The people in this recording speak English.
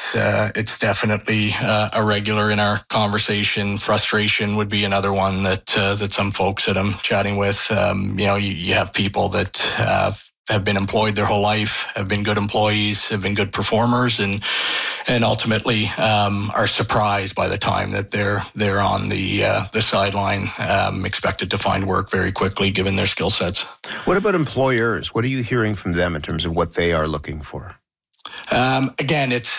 it's definitely a regular in our conversation. Frustration would be another one that some folks that I'm chatting with. You have people that have been employed their whole life, have been good employees, have been good performers, and ultimately are surprised by the time that they're on the sideline, expected to find work very quickly given their skill sets. What about employers? What are you hearing from them in terms of what they are looking for? Again,